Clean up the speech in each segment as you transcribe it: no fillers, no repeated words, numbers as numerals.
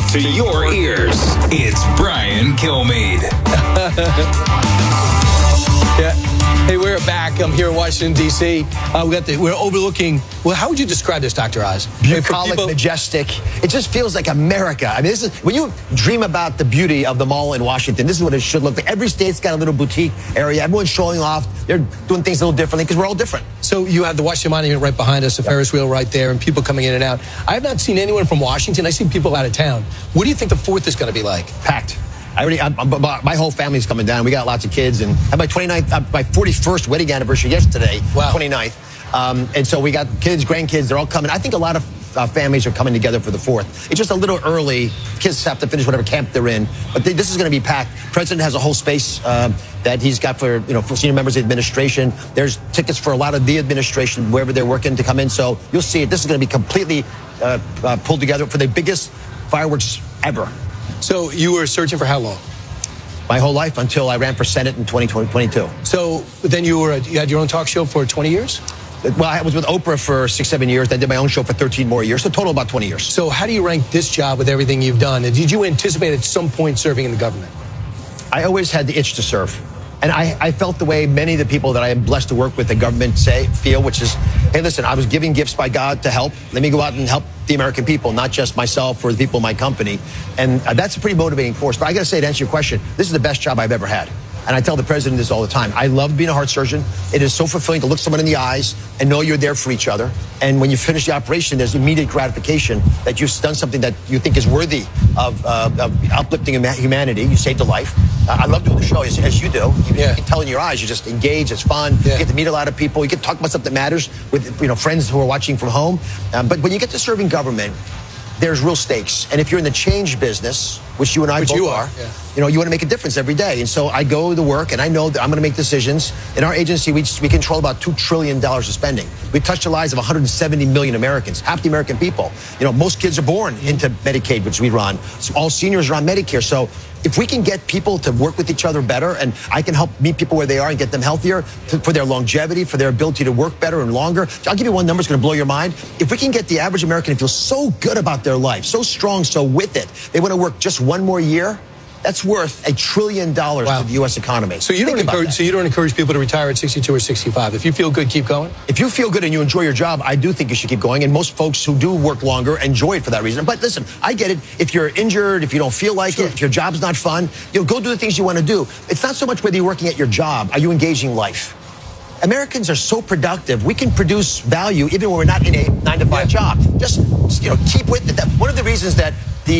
to your ears. It's Brian Kilmeade. Yeah. Hey, we're back. I'm here in Washington, D.C. We're overlooking. Well, how would you describe this, Dr. Oz? Bucolic, majestic. It just feels like America. I mean, this is when you dream about the beauty of the mall in Washington. This is what it should look like. Every state's got a little boutique area. Everyone's showing off. They're doing things a little differently because we're all different. So you have the Washington Monument right behind us, the Ferris wheel right there, and people coming in and out. I have not seen anyone from Washington. I see people out of town. What do you think the 4th is going to be like? Packed. My whole family's coming down. We got lots of kids, and my 29th, my 41st wedding anniversary yesterday, wow. 29th. And so we got kids, grandkids, they're all coming. I think a lot of families are coming together for the 4th. It's just a little early. Kids have to finish whatever camp they're in. But this is going to be packed. President has a whole space that he's got for senior members of the administration. There's tickets for a lot of the administration, wherever they're working, to come in. So you'll see it. This is going to be completely pulled together for the biggest fireworks ever. So you were searching for how long? My whole life until I ran for Senate in 2022. So then you had your own talk show for 20 years? Well, I was with Oprah for 6-7 years. I did my own show for 13 more years. So total about 20 years. So how do you rank this job with everything you've done? And did you anticipate at some point serving in the government? I always had the itch to serve. And I felt the way many of the people that I am blessed to work with the government feel, which is, hey, listen, I was given gifts by God to help. Let me go out and help the American people, not just myself or the people in my company. And that's a pretty motivating force. But I got to say, to answer your question, this is the best job I've ever had. And I tell the president this all the time. I love being a heart surgeon. It is so fulfilling to look someone in the eyes and know you're there for each other. And when you finish the operation, there's immediate gratification that you've done something that you think is worthy of uplifting humanity. You saved a life. I love doing the show, as you do. You can tell in your eyes, you're just engaged. It's fun. You get to meet a lot of people. You get to talk about something that matters with friends who are watching from home. But when you get to serving government, there's real stakes. And if you're in the change business, which you and I both are, you want to make a difference every day. And so I go to work and I know that I'm going to make decisions. In our agency, we control about $2 trillion of spending. We touch the lives of 170 million Americans, half the American people. Most kids are born into Medicaid, which we run. So all seniors are on Medicare. So if we can get people to work with each other better, and I can help meet people where they are and get them healthier for their longevity, for their ability to work better and longer. I'll give you one number that's going to blow your mind. If we can get the average American to feel so good about their life, so strong, so with it, they want to work just one more year, that's worth $1 trillion to the U.S. economy. So you don't encourage people to retire at 62 or 65. If you feel good, keep going? If you feel good and you enjoy your job, I do think you should keep going. And most folks who do work longer enjoy it for that reason. But listen, I get it. If you're injured, if you don't feel like it, if your job's not fun, go do the things you want to do. It's not so much whether you're working at your job. Are you engaging life? Americans are so productive. We can produce value even when we're not in a 9-to-5 job. Just keep with it. One of the reasons that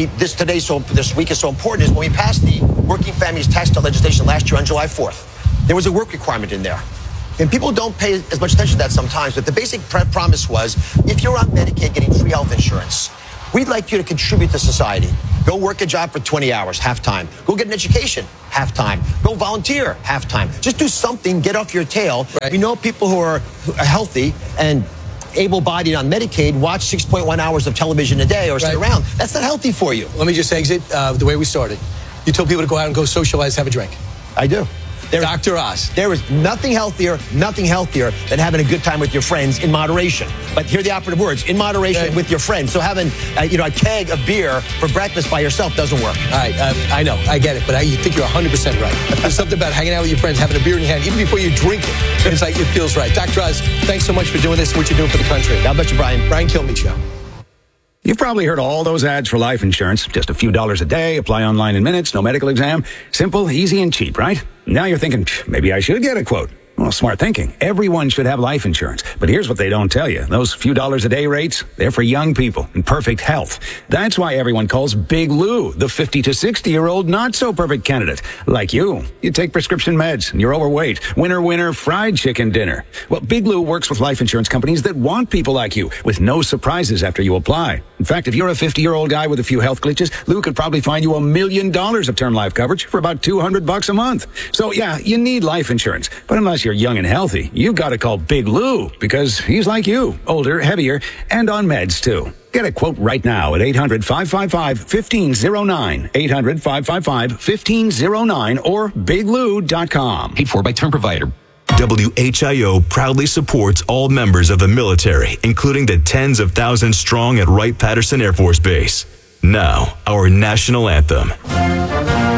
this week is so important is when we passed the Working Families Tax Cut legislation last year on July 4th, there was a work requirement in there. And people don't pay as much attention to that sometimes, but the basic promise was, if you're on Medicaid getting free health insurance, we'd like you to contribute to society. Go work a job for 20 hours, half-time. Go get an education, half-time. Go volunteer, half-time. Just do something, get off your tail. Right. We know people who are healthy and able-bodied on Medicaid watch 6.1 hours of television a day or sit around. That's not healthy for you. Let me just exit the way we started. You told people to go out and go socialize, have a drink. I do. Dr. Oz. There is nothing healthier than having a good time with your friends in moderation. But here are the operative words: in moderation with your friends. So having a keg of beer for breakfast by yourself doesn't work. All right, I know, I get it, but you think you're 100% right. There's something about hanging out with your friends, having a beer in your hand, even before you drink it. It's like it feels right. Dr. Oz, thanks so much for doing this and what you're doing for the country. God bless you, Brian. Brian Kilmeade Show. You've probably heard all those ads for life insurance. Just a few dollars a day, apply online in minutes, no medical exam. Simple, easy, and cheap, right? Now you're thinking, maybe I should get a quote. Well, smart thinking. Everyone should have life insurance. But here's what they don't tell you. Those few dollars a day rates, they're for young people in perfect health. That's why everyone calls Big Lou the 50 to 60-year-old not-so-perfect candidate. Like you. You take prescription meds and you're overweight. Winner, fried chicken dinner. Well, Big Lou works with life insurance companies that want people like you with no surprises after you apply. In fact, if you're a 50-year-old guy with a few health glitches, Lou could probably find you $1 million of term life coverage for about $200 a month. So, yeah, you need life insurance. But unless you're young and healthy, you've got to call Big Lou because he's like you, older, heavier, and on meds, too. Get a quote right now at 800-555-1509, 800-555-1509, or biglou.com. Paid for by Term Provider. WHIO proudly supports all members of the military, including the tens of thousands strong at Wright-Patterson Air Force Base. Now, our national anthem.